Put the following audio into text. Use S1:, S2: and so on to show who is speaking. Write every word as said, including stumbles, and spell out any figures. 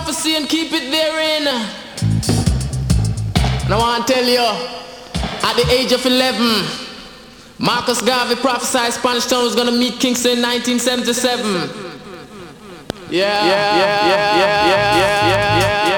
S1: prophecy and keep it therein. And I want to tell you, at the age of eleven, Marcus Garvey prophesied Spanish Town was going to meet Kingston in nineteen seventy-seven. Yeah, yeah, yeah, yeah, yeah, yeah.